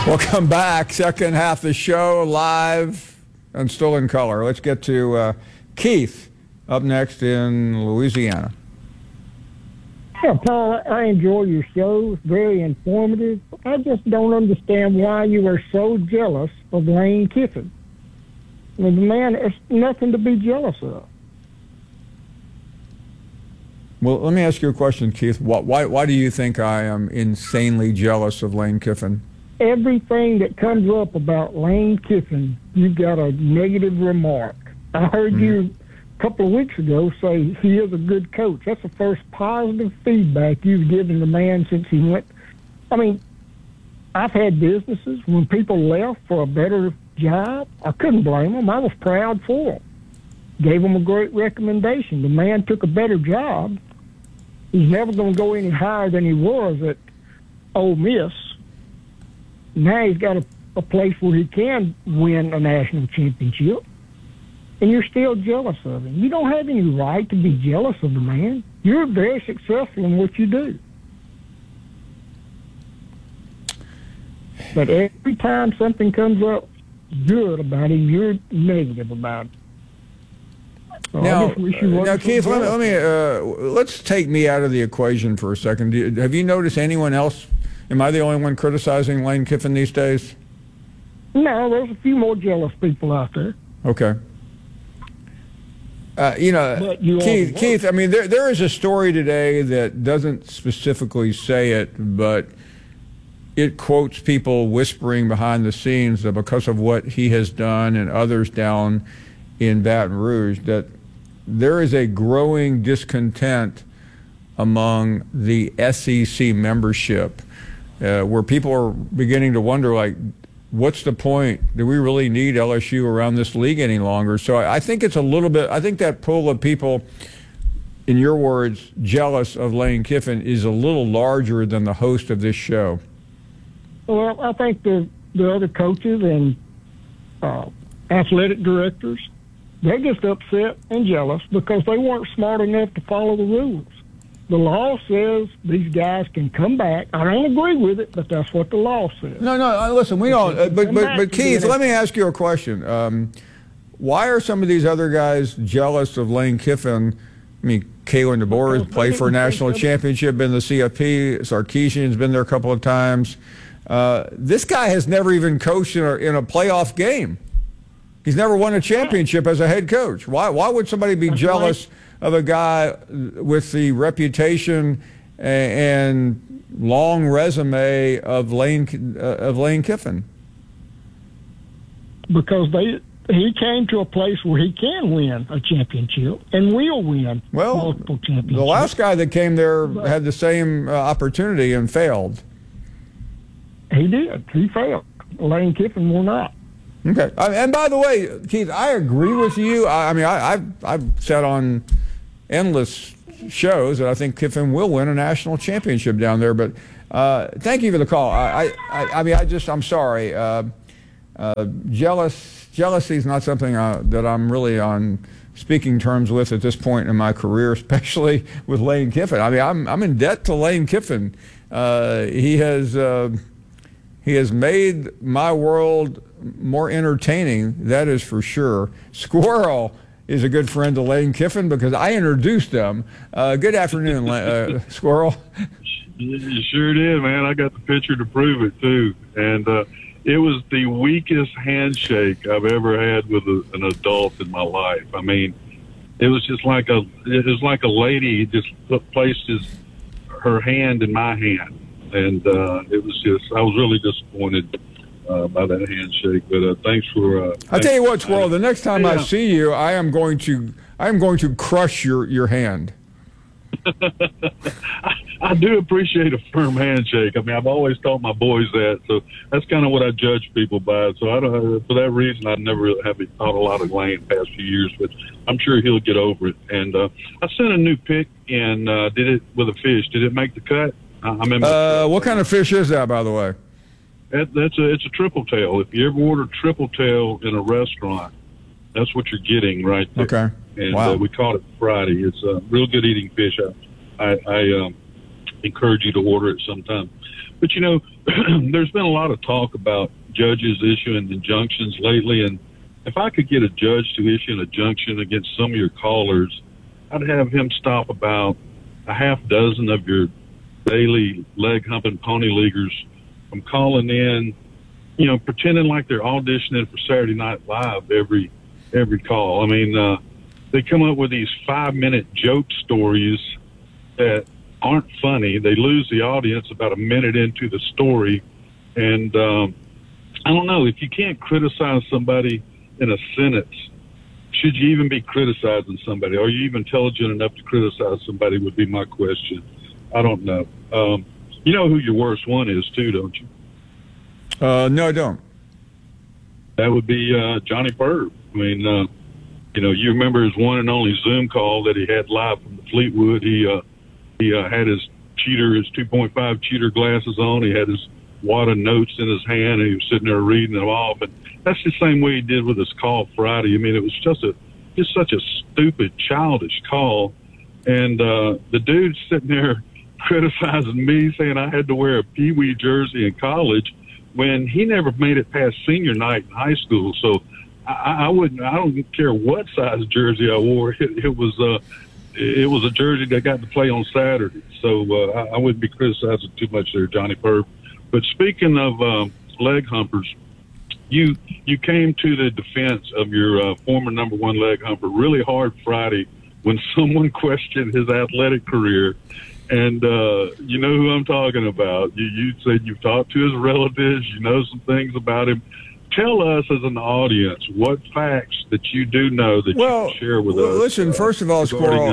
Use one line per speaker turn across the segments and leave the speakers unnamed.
Welcome back. Second half of the show, live and still in color. Let's get to Keith up next in Louisiana.
Yeah, Paul, I enjoy your show. It's very informative. I just don't understand why you are so jealous of Lane Kiffin. I mean, the man, there's nothing to be jealous of.
Well, let me ask you a question, Keith. Why do you think I am insanely jealous of Lane Kiffin?
Everything that comes up about Lane Kiffin, you've got a negative remark. I heard you a couple of weeks ago say he is a good coach. That's the first positive feedback you've given the man since he went. I mean, I've had businesses when people left for a better job. I couldn't blame them. I was proud for them. Gave them a great recommendation. The man took a better job. He's never going to go any higher than he was at Ole Miss. Now he's got a place where he can win a national championship, and you're still jealous of him. You don't have any right to be jealous of the man. You're very successful in what you do. But every time something comes up good about him, you're negative about it. So
now, Keith, let's take me out of the equation for a second. Have you noticed anyone else? Am I the only one criticizing Lane Kiffin these days?
No, there's a few more jealous people out there.
Okay. Keith, I mean, there is a story today that doesn't specifically say it, but it quotes people whispering behind the scenes that because of what he has done and others down in Baton Rouge, that there is a growing discontent among the SEC membership, where people are beginning to wonder, like, what's the point? Do we really need LSU around this league any longer? So I think it's a little bit, I think that pool of people, in your words, jealous of Lane Kiffin is a little larger than the host of this show.
Well, I think the other coaches and athletic directors, they're just upset and jealous because they weren't smart enough to follow the rules. The law says these guys can come back. I don't agree with it, but that's what the law says.
No, listen, we don't. But Keith, let me ask you a question. Why are some of these other guys jealous of Lane Kiffin? I mean, Kalen DeBoer has played for a national championship, been the CFP. Sarkisian's been there a couple of times. This guy has never even coached in a playoff game. He's never won a championship as a head coach. Why would somebody be jealous of a guy with the reputation and long resume of Lane Kiffin?
Because he came to a place where he can win a championship and will win multiple championships.
The last guy that came there had the same opportunity and failed.
He did. He failed. Lane Kiffin will not.
Okay. And by the way, Keith, I agree with you. I mean, I've said on endless shows that I think Kiffin will win a national championship down there. But thank you for the call. I'm sorry. Jealousy is not something that I'm really on speaking terms with at this point in my career, especially with Lane Kiffin. I mean, I'm in debt to Lane Kiffin. He has made my world more entertaining, that is for sure. Squirrel is a good friend of Lane Kiffin because I introduced them. Good afternoon, Squirrel.
You sure did, man. I got the picture to prove it, too. And it was the weakest handshake I've ever had with an adult in my life. I mean, it was like a lady just placed her hand in my hand. And I was really disappointed by that handshake. But thanks for.
I'll tell you what, Squirrel. The next time I see you, I am going to crush your hand.
I do appreciate a firm handshake. I mean, I've always taught my boys that, so that's kind of what I judge people by. So for that reason, I never have thought a lot of Lane the past few years, but I'm sure he'll get over it. And I sent a new pick and did it with a fish. Did it make the cut?
What kind of fish is that, by the way?
It's a triple tail. If you ever order triple tail in a restaurant, that's what you're getting right there.
Okay.
And
wow.
We caught it Friday. It's a real good eating fish. I encourage you to order it sometime. But, there's been a lot of talk about judges issuing injunctions lately, and if I could get a judge to issue an injunction against some of your callers, I'd have him stop about a half dozen of your daily leg humping pony leaguers from calling in, pretending like they're auditioning for Saturday Night Live every call. I mean, they come up with these 5-minute joke stories that aren't funny. They lose the audience about a minute into the story. And I don't know, if you can't criticize somebody in a sentence, should you even be criticizing somebody? Are you even intelligent enough to criticize somebody would be my question. I don't know. You know who your worst one is too, don't you?
No, I don't.
That would be Johnny Perv. I mean, you remember his one and only Zoom call that he had live from the Fleetwood. He had his 2.5 cheater glasses on. He had his wad of notes in his hand, and he was sitting there reading them all. But that's the same way he did with his call Friday. I mean, it was just such a stupid, childish call. And the dude's sitting there criticizing me, saying I had to wear a Pee Wee jersey in college when he never made it past senior night in high school. So I don't care what size jersey I wore. It was a jersey that got to play on Saturday. So I wouldn't be criticizing too much there, Johnny Perv. But speaking of leg humpers, you came to the defense of your former number one leg humper really hard Friday when someone questioned his athletic career. And you know who I'm talking about. You said you've talked to his relatives, you know some things about him. Tell us as an audience what facts that you do know that you can share with us.
Listen, first of all, Squirrel,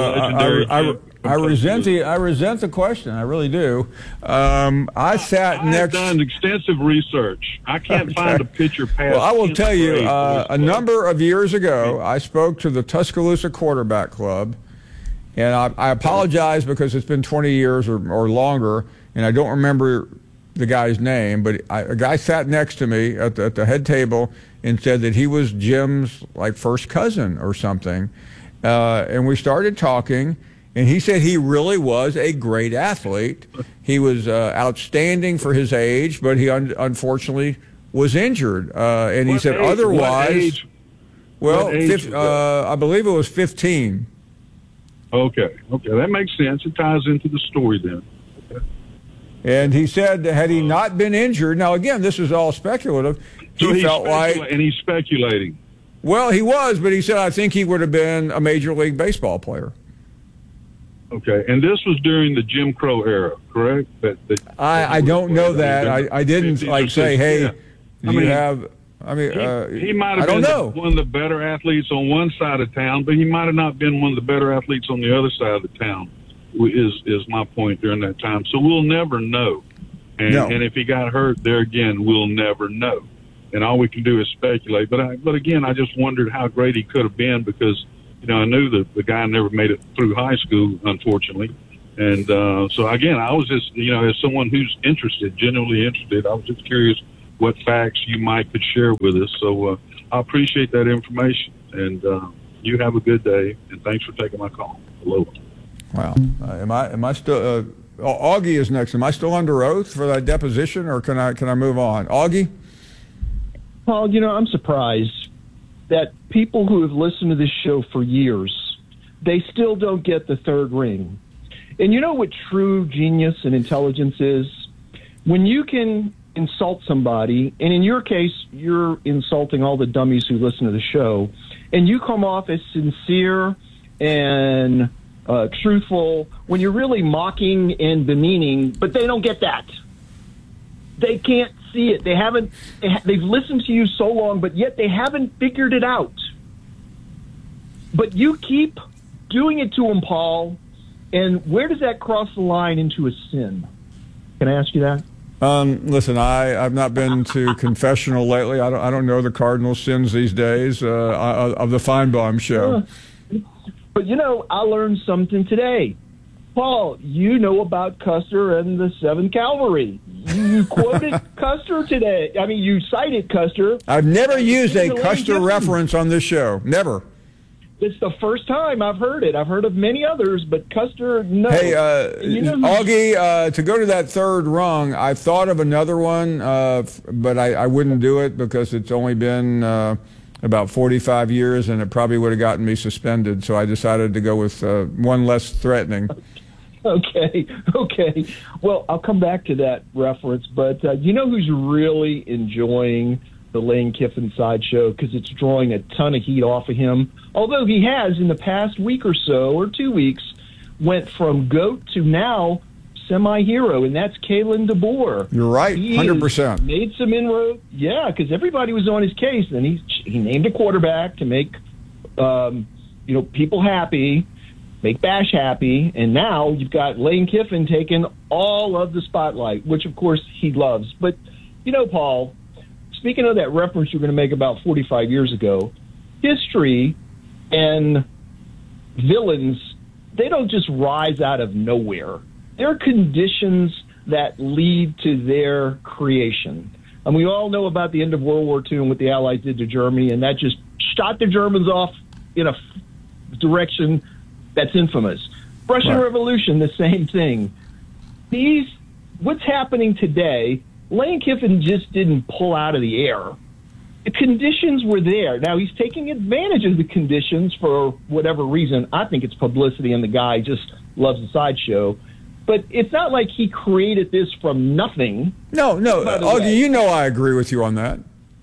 I resent the question. I really do. I've
done extensive research. I can't find a picture past.
Well, I will tell you, a number of years ago, I spoke to the Tuscaloosa Quarterback Club, and I apologize because it's been 20 years or longer, and I don't remember the guy's name, but a guy sat next to me at the head table and said that he was Jim's first cousin or something, and we started talking. And he said he really was a great athlete. He was outstanding for his age, but he unfortunately was injured. And he said otherwise, I believe it was 15.
Okay, that makes sense. It ties into the story then. Okay.
And he said, had he not been injured, now again, this is all speculative.
And he's speculating.
Well, he was, but he said, I think he would have been a Major League Baseball player.
Okay, and this was during the Jim Crow era, correct?
I don't know that. I didn't say, hey, he might have been
one of the better athletes on one side of town, but he might have not been one of the better athletes on the other side of the town, is my point during that time. So we'll never know. And if he got hurt there again, we'll never know. And all we can do is speculate. But again, I just wondered how great he could have been because, I knew that the guy never made it through high school, unfortunately. And so, again, I was just, as someone who's genuinely interested, I was just curious what facts you could share with us. So I appreciate that information. And you have a good day, and thanks for taking my call. Hello.
Wow. Am I still Augie is next. Am I still under oath for that deposition, or can I move on? Augie?
Paul, I'm surprised that people who have listened to this show for years, they still don't get the third ring. And you know what true genius and intelligence is? When you can insult somebody, and in your case, you're insulting all the dummies who listen to the show, and you come off as sincere and truthful when you're really mocking and demeaning, but they don't get that. They can't see it. They've listened to you so long, but yet they haven't figured it out. But you keep doing it to them, Paul, and where does that cross the line into a sin? Can I ask you that?
Listen, I've not been to confessional lately. I don't know the cardinal sins these days of the Feinbaum show.
But, I learned something today. Paul, you know about Custer and the 7th Cavalry. You quoted Custer today. I mean, you cited Custer.
I've never used a Custer reference on this show. Never.
It's the first time I've heard it. I've heard of many others, but Custer, no.
Hey, Augie, to go to that third rung, I thought of another one, but I wouldn't do it because it's only been about 45 years, and it probably would have gotten me suspended. So I decided to go with one less threatening.
Okay. Well, I'll come back to that reference, but you know who's really enjoying the Lane Kiffin sideshow because it's drawing a ton of heat off of him, although he has in the past week or so, or 2 weeks, went from GOAT to now semi-hero, and that's Kalen DeBoer.
You're right, 100%.
Made some inroad, yeah, because everybody was on his case, and he named a quarterback to make people happy, make Bash happy, and now you've got Lane Kiffin taking all of the spotlight, which of course he loves. But Paul, speaking of that reference you're going to make about 45 years ago, history and villains, they don't just rise out of nowhere. There are conditions that lead to their creation. And we all know about the end of World War II and what the Allies did to Germany, and that just shot the Germans off in a direction that's infamous. Russian Revolution, the same thing. What's happening today, Lane Kiffin just didn't pull out of the air. The conditions were there. Now, he's taking advantage of the conditions for whatever reason. I think it's publicity, and the guy just loves the sideshow. But it's not like he created this from nothing. No.
Augie, I agree with you on that.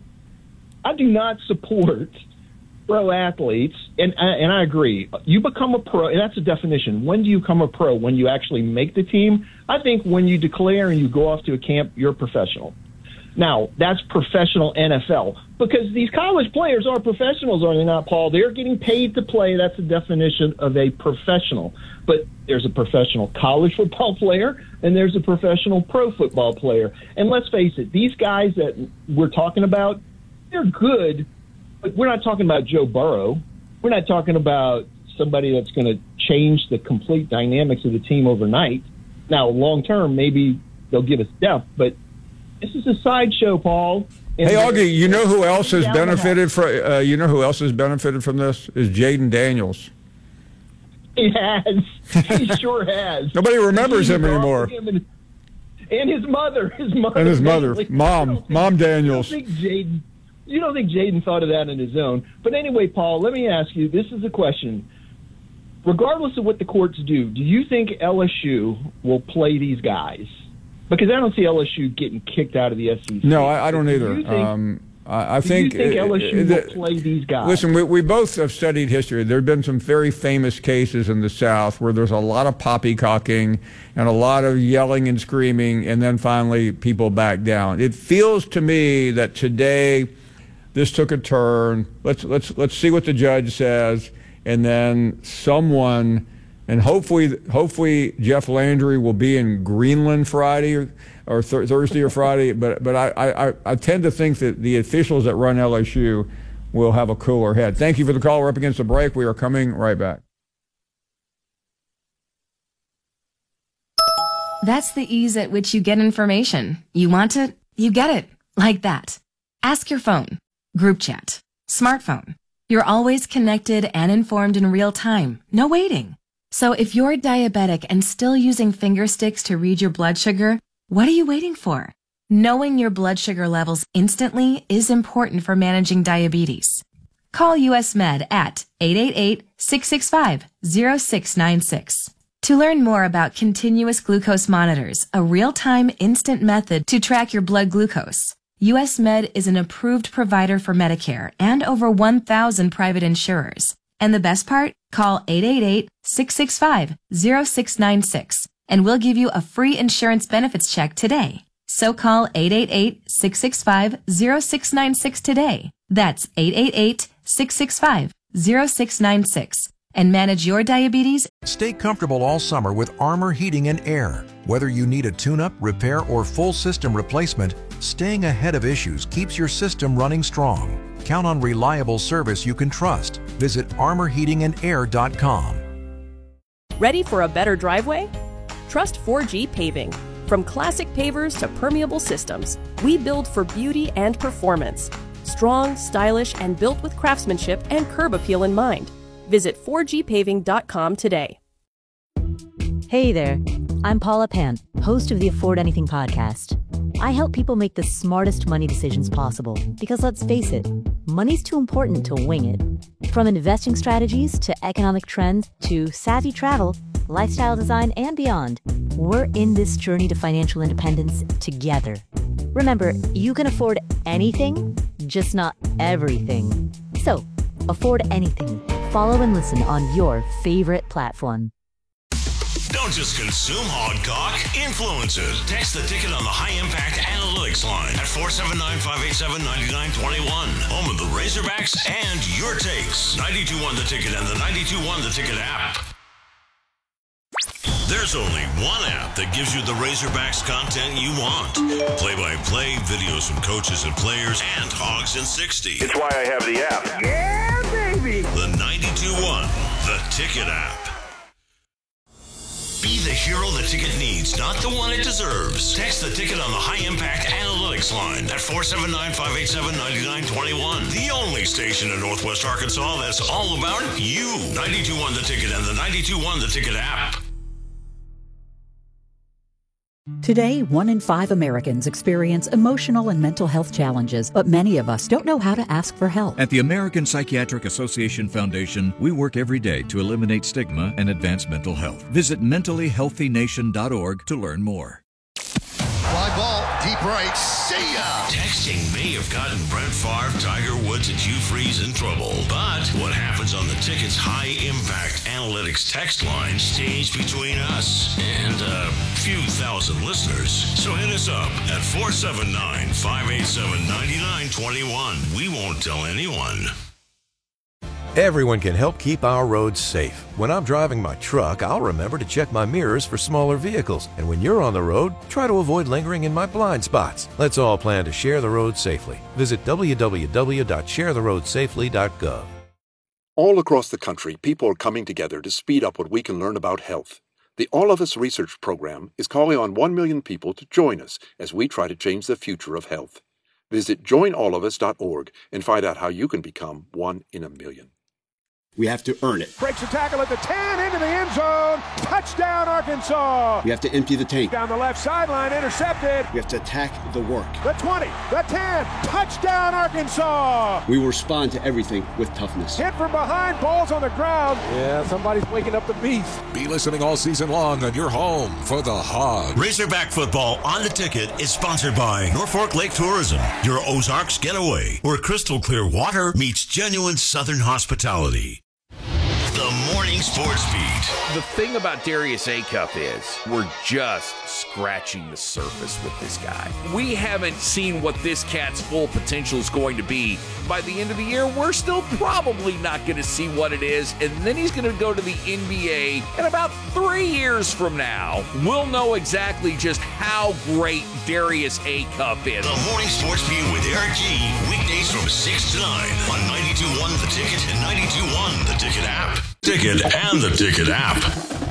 I do not support pro athletes, and I agree. You become a pro, and that's a definition. When do you become a pro? When you actually make the team? I think when you declare and you go off to a camp, you're a professional. Now, that's professional NFL, because these college players are professionals, are they not, Paul? They're getting paid to play. That's the definition of a professional. But there's a professional college football player, and there's a professional pro football player. And let's face it, these guys that we're talking about, they're good, but we're not talking about Joe Burrow. We're not talking about somebody that's going to change the complete dynamics of the team overnight. Now, long term, maybe they'll give us depth, but this is a sideshow, Paul.
Hey, Augie, you know who else has benefited from? Who else has benefited from this? Is Jaden Daniels.
He has. He sure has.
Nobody remembers him anymore.
And his mother.
And his mother. Mom Daniels.
You don't think Jaden thought of that on his own. But anyway, Paul, let me ask you, this is a question. Regardless of what the courts do you think LSU will play these guys? Because I don't see LSU getting kicked out of the SEC.
No, I don't either. I think
LSU will play these guys?
Listen, we both have studied history. There have been some very famous cases in the South where there's a lot of poppycocking and a lot of yelling and screaming, and then finally people back down. It feels to me that today this took a turn. Let's see what the judge says, and then someone. And hopefully Jeff Landry will be in Greenland Friday or Thursday or Friday. But I tend to think that the officials that run LSU will have a cooler head. Thank you for the call. We're up against the break. We are coming right back.
That's the ease at which you get information. You want it, you get it. Like that. Ask your phone. Group chat. Smartphone. You're always connected and informed in real time. No waiting. So if you're diabetic and still using finger sticks to read your blood sugar, what are you waiting for? Knowing your blood sugar levels instantly is important for managing diabetes. Call US Med at 888-665-0696. To learn more about continuous glucose monitors, a real-time instant method to track your blood glucose, US Med is an approved provider for Medicare and over 1,000 private insurers. And the best part? Call 888-665-0696 and we'll give you a free insurance benefits check today. So call 888-665-0696 today. That's 888-665-0696 and manage your diabetes.
Stay comfortable all summer with Armor Heating and Air. Whether you need a tune-up, repair, or full system replacement, staying ahead of issues keeps your system running strong. Count on reliable service you can trust. Visit armorheatingandair.com.
Ready for a better driveway? Trust 4G Paving. From classic pavers to permeable systems, we build for beauty and performance. Strong, stylish, and built with craftsmanship and curb appeal in mind. Visit 4gpaving.com today.
Hey there, I'm Paula Pant, host of the Afford Anything podcast. I help people make the smartest money decisions possible because let's face it, money's too important to wing it. From investing strategies to economic trends to savvy travel, lifestyle design, and beyond, we're in this journey to financial independence together. Remember, you can afford anything, just not everything. So, afford anything. Follow and listen on your favorite platform.
Don't just consume Hog Talk, influence it. Text the ticket on the High Impact Analytics line at 479-587-9921. Home of the Razorbacks and your takes. 92.1 The Ticket and the 92.1 The Ticket app. There's only one app that gives you the Razorbacks content you want. Play-by-play, videos from coaches and players, and Hogs in 60.
It's why I have the app.
Yeah, baby.
The 92.1 The Ticket app. Be the hero the ticket needs, not the one it deserves. Text the ticket on the High Impact Analytics line at 479-587-9921. The only station in Northwest Arkansas that's all about you. 92.1 The Ticket and the 92.1 The Ticket app.
Today, 1 in 5 Americans experience emotional and mental health challenges, but many of us don't know how to ask for help.
At the American Psychiatric Association Foundation, we work every day to eliminate stigma and advance mental health. Visit mentallyhealthynation.org to learn more.
Fly ball, deep right, see ya!
Texting may have gotten Brent Favre, Tiger Woods, and Hugh Freeze in trouble. But what happens on the Ticket's High Impact Analytics text line stays between us and a few thousand listeners. So hit us up at 479-587-9921. We won't tell anyone.
Everyone can help keep our roads safe. When I'm driving my truck, I'll remember to check my mirrors for smaller vehicles. And when you're on the road, try to avoid lingering in my blind spots. Let's all plan to share the road safely. Visit www.sharetheroadsafely.gov.
All across the country, people are coming together to speed up what we can learn about health. The All of Us Research Program is calling on 1 million people to join us as we try to change the future of health. Visit joinallofus.org and find out how you can become 1 in a million.
We have to earn it.
Breaks a tackle at the 10, into the end zone. Touchdown, Arkansas.
We have to empty the tank.
Down the left sideline, intercepted.
We have to attack the work.
The 20, the 10, touchdown, Arkansas.
We will respond to everything with toughness.
Hit from behind, balls on the ground. Yeah, somebody's waking up the beast.
Be listening all season long on your home for the Hogs.
Razorback football on the Ticket is sponsored by Norfolk Lake Tourism, your Ozarks getaway, where crystal clear water meets genuine Southern hospitality. The Morning Sports Beat.
The thing about Darius Acuff is we're just scratching the surface with this guy. We haven't seen what this cat's full potential is going to be. By the end of the year, we're still probably not going to see what it is, and then he's going to go to the NBA, and about 3 years from now, we'll know exactly just how great Darius Acuff is.
The Morning Sports Beat with Eric G. Weekdays from 6 to 9 on 92.1 The Ticket and 92.1 The Ticket app. Ticket and the Ticket app.